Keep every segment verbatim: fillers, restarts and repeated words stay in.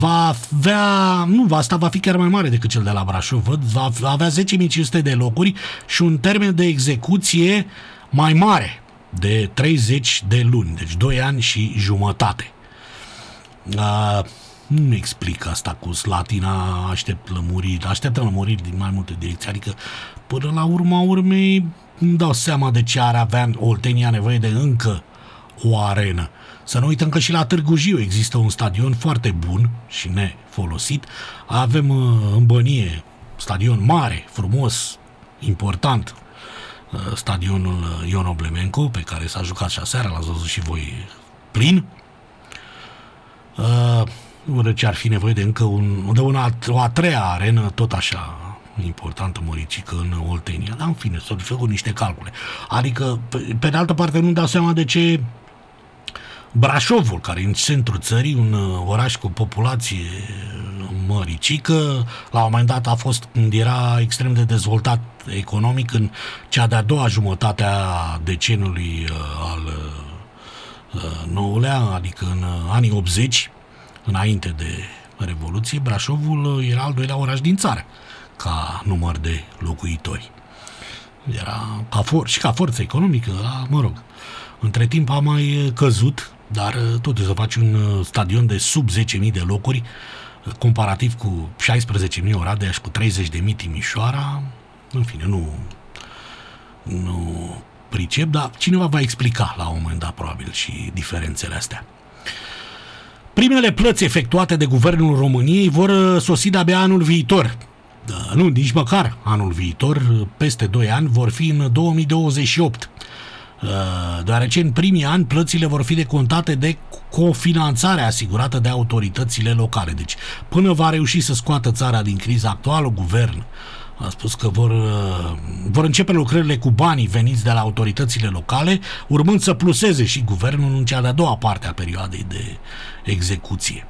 va avea, nu, asta va fi chiar mai mare decât cel de la Brașov, văd, va avea zece mii cinci sute de locuri și un termen de execuție mai mare, de treizeci de luni, deci doi ani și jumătate. Uh, nu explic asta cu Slatina, aștept lămuriri, așteptăm lămuriri din mai multe direcții, adică până la urma urmei îmi dau seama de ce ar avea Oltenia nevoie de încă o arenă. Să nu uităm că și la Târgu Jiu există un stadion foarte bun și nefolosit. Avem în Bănie stadion mare, frumos, important, stadionul Ion Oblemenco, pe care s-a jucat și aseară, l-ați văzut și voi plin. Uh, ce ar fi nevoie de încă un, de una, o a treia arenă, tot așa importantă, măricică, în Oltenia. Dar în fine, s-au făcut niște calcule. Adică, pe, pe de altă parte, nu-mi dau seama de ce Brașovul, care e în centrul țării, un oraș cu populație măricică, la un moment dat a fost, când era extrem de dezvoltat economic, în cea de-a doua jumătate a decenului uh, al uh, nouălea, adică în anii optzeci, înainte de Revoluție, Brașovul era al doilea oraș din țară, ca număr de locuitori. Era ca for- și ca forță economică, a, mă rog. Între timp a mai căzut, dar totuși să faci un stadion de sub zece mii de locuri, comparativ cu șaisprezece mii Oradea și cu treizeci de mii Timișoara, în fine, nu, nu pricep, dar cineva va explica la un moment dat, probabil, și diferențele astea. Primele plăți efectuate de Guvernul României vor sosi de-abia anul viitor. Nu, nici măcar anul viitor, peste doi ani, vor fi în două mii douăzeci și opt. Deoarece în primii ani plățile vor fi decontate de cofinanțarea asigurată de autoritățile locale. Deci, până va reuși să scoată țara din criza actuală, guvern a spus că vor, vor începe lucrările cu banii veniți de la autoritățile locale, urmând să pluseze și guvernul în cea de-a doua parte a perioadei de execuție.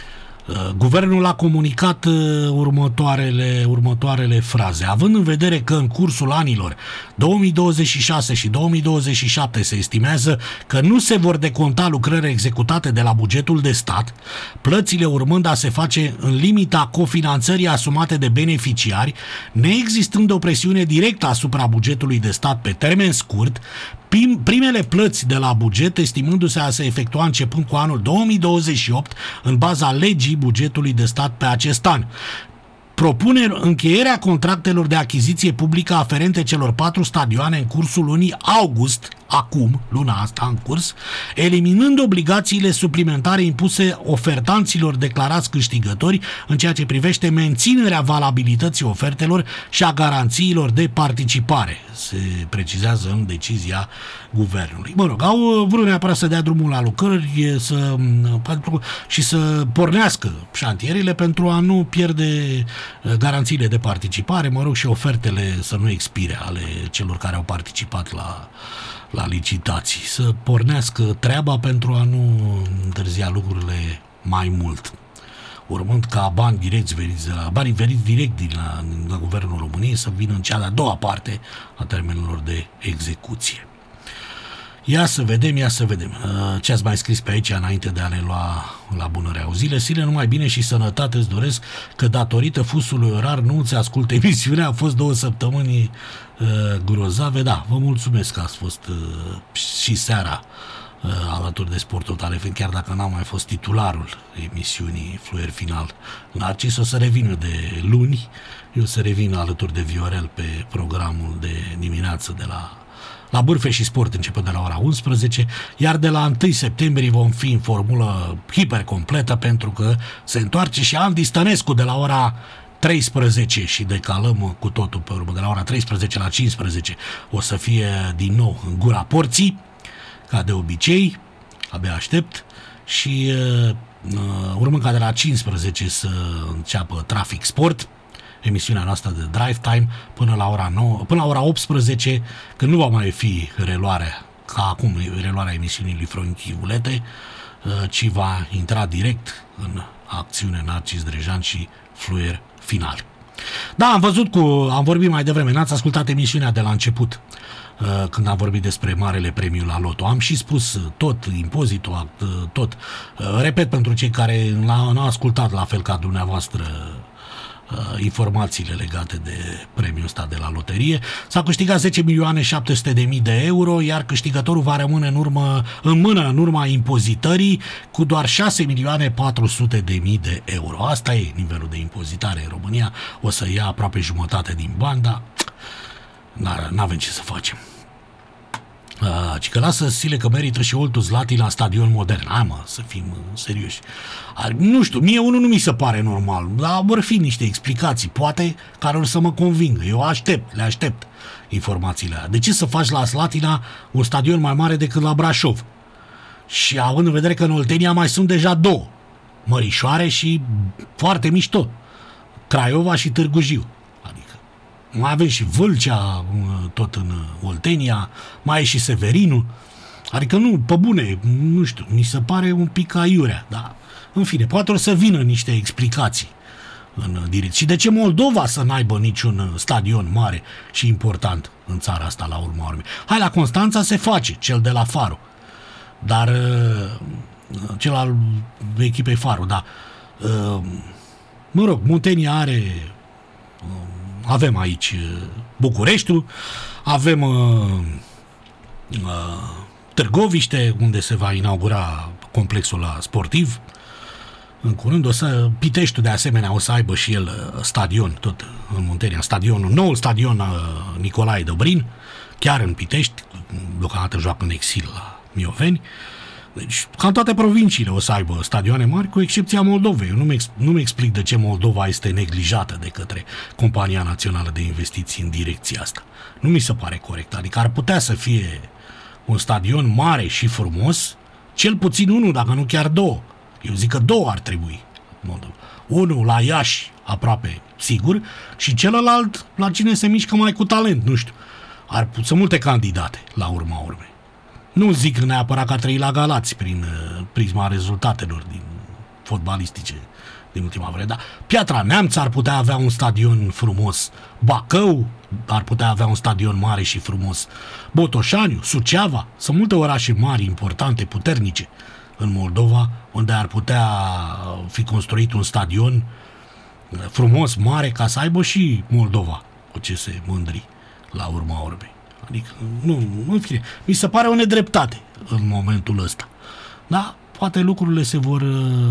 Guvernul a comunicat următoarele, următoarele fraze. Având în vedere că în cursul anilor două mii douăzeci și șase și două mii douăzeci și șapte se estimează că nu se vor deconta lucrări executate de la bugetul de stat, plățile urmând a se face în limita cofinanțării asumate de beneficiari, neexistând o presiune directă asupra bugetului de stat pe termen scurt, primele plăți de la buget, estimându-se a se efectua începând cu anul două mii douăzeci și opt, în baza legii bugetului de stat pe acest an. Propune încheierea contractelor de achiziție publică aferente celor patru stadioane în cursul lunii august, acum, luna asta în curs, eliminând obligațiile suplimentare impuse ofertanților declarați câștigători în ceea ce privește menținerea valabilității ofertelor și a garanțiilor de participare, se precizează în decizia guvernului. Mă rog, au vrut neapărat să dea drumul la lucrări să, pentru, și să pornească șantierele pentru a nu pierde garanțiile de participare, mă rog, și ofertele să nu expire ale celor care au participat la la licitații, să pornească treaba pentru a nu întârzia lucrurile mai mult. Urmând ca bani direcți veniți de la, banii veniți direct din la, din la Guvernul României să vină în cea de-a doua parte a termenelor de execuție. Ia să vedem, ia să vedem. Ce ați mai scris pe aici înainte de a ne lua la bună rea. Zile, zile, numai bine și sănătate îți doresc, că datorită fusului orar nu ți ascult emisiunea. A fost două săptămâni uh, grozave. Da, vă mulțumesc că ați fost uh, și seara uh, alături de Sport Total F M, chiar dacă n-am mai fost titularul emisiunii Fluier Final. Narcis o să revină de luni, eu să revin alături de Viorel pe programul de dimineață de la la Bârfe și Sport, începând de la ora unsprezece, iar de la întâi septembrie vom fi în formulă hipercompletă, pentru că se întoarce și Andy Stănescu de la ora treisprezece și decalăm cu totul pe urmă, de la ora treisprezece la cincisprezece o să fie din nou în gura porții, ca de obicei, abia aștept, și uh, urmând ca de la cincisprezece să înceapă Trafic Sport, emisiunea noastră de Drive Time, până la ora nouă, până la ora optsprezece, când nu va mai fi reluarea, ca acum reluarea emisiunii lui Franchi Ulete, ci va intra direct în acțiune Narcis Drejan și Fluier Final. Da, am văzut cu, am vorbit mai devreme, n-ați ascultat emisiunea de la început, când am vorbit despre marele premiu la loto. Am și spus tot, impozitul, tot. Repet pentru cei care n-au ascultat la fel ca dumneavoastră informațiile legate de premiul ăsta de la loterie. S-a câștigat zece milioane șapte sute de mii de euro, iar câștigătorul va rămâne în, urmă, în mână în urma impozitării cu doar șase milioane patru sute de mii de euro. Asta e nivelul de impozitare în România. O să ia aproape jumătate din bani, dar n-avem ce să facem. Uh, ci că lasă Sile că merită și Oltu Zlati la stadion modern. Hai mă, să fim uh, serioși. Uh, nu știu, mie unul nu mi se pare normal, dar vor fi niște explicații, poate, care or să mă convingă. Eu aștept, le aștept informațiile alea. De ce să faci la Slatina un stadion mai mare decât la Brașov? Și având în vedere că în Oltenia mai sunt deja două, mărișoare și foarte mișto, Craiova și Târgu Jiu. Mai avem și Vâlcea, tot în Oltenia, mai e și Severinul. Adică nu, pe bune, nu știu, mi se pare un pic aiurea, dar în fine, poate o să vină niște explicații în direct. Și de ce Moldova să n-aibă niciun stadion mare și important în țara asta la urma urmei? Hai, la Constanța se face, cel de la Faro, dar cel al echipei Faro, da. Mă rog, Muntenia are... Avem aici Bucureștiul, avem uh, uh, Târgoviște, unde se va inaugura complexul la sportiv. În curând o să, Piteștiul de asemenea o să aibă și el stadion, tot în Muntenia, stadionul, noul stadion uh, Nicolae Dobrin, chiar în Pitești, deocamdată joacă în exil la Mioveni. Deci, cam toate provinciile o să aibă stadioane mari, cu excepția Moldovei. Eu nu-mi, ex- nu-mi explic de ce Moldova este neglijată de către Compania Națională de Investiții în direcția asta. Nu mi se pare corect. Adică ar putea să fie un stadion mare și frumos, cel puțin unul, dacă nu chiar două. Eu zic că două ar trebui. Moldova. Unul la Iași, aproape sigur, și celălalt la cine se mișcă mai cu talent, nu știu. Ar sunt multe candidate la urma urmei. Nu zic neapărat că a trăit la Galați prin uh, prisma rezultatelor din fotbalistice din ultima vreme, dar Piatra Neamț ar putea avea un stadion frumos, Bacău ar putea avea un stadion mare și frumos, Botoșaniu, Suceava, sunt multe orașe mari, importante, puternice în Moldova, unde ar putea fi construit un stadion frumos, mare, ca să aibă și Moldova cu ce se mândri la urma urmei. Adică, nu, în fine, mi se pare o nedreptate în momentul ăsta. Da, poate lucrurile se vor,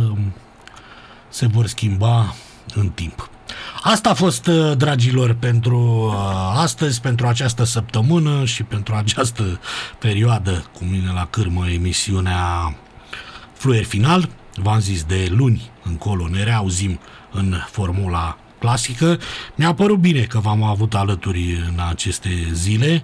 se vor schimba în timp. Asta a fost, dragilor, pentru astăzi, pentru această săptămână și pentru această perioadă cu mine la cârmă, emisiunea Fluier Final. V-am zis, de luni încolo ne reauzim în formula clasică. Mi-a părut bine că v-am avut alături în aceste zile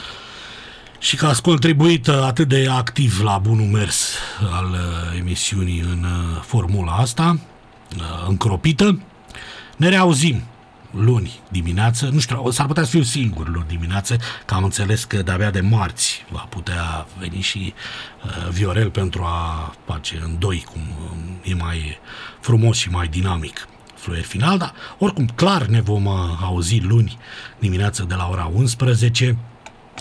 și că ați contribuit atât de activ la bunul mers al emisiunii în formula asta încropită. Ne reauzim luni dimineață, nu știu, s-ar putea să fiu singur luni dimineață, că am înțeles că de-abia de marți va putea veni și uh, Viorel pentru a face în doi, cum uh, e mai frumos și mai dinamic Fluier Final, dar oricum clar ne vom uh, auzi luni dimineață de la ora unsprezece